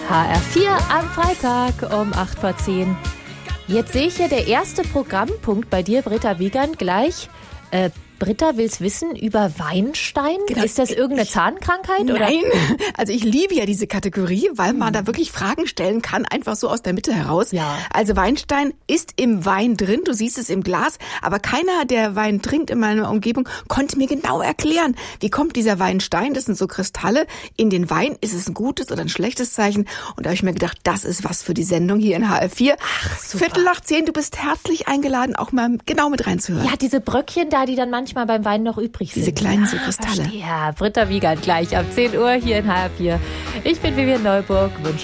HR4 am Freitag um 8:10. Jetzt sehe ich ja der erste Programmpunkt bei dir, Britta Wiegand, gleich. Britta will's wissen über Weinstein. Genau. Ist das irgendeine Zahnkrankheit? Oder? Nein, also ich liebe ja diese Kategorie, weil man da wirklich Fragen stellen kann, einfach so aus der Mitte heraus. Ja. Also Weinstein ist im Wein drin, du siehst es im Glas, aber keiner, der Wein trinkt in meiner Umgebung, konnte mir genau erklären, wie kommt dieser Weinstein, das sind so Kristalle, in den Wein, ist es ein gutes oder ein schlechtes Zeichen? Und da habe ich mir gedacht, das ist was für die Sendung hier in HR4. Ach, super. 9:45, du bist herzlich eingeladen, auch mal genau mit reinzuhören. Ja, diese Bröckchen da, die dann manchmal beim Wein noch übrig sind. Diese kleinen so Kristalle. Verstehe. Ja, Britta Wiegand gleich ab 10 Uhr hier in HR4. Ich bin Vivian Neuburg, wünsche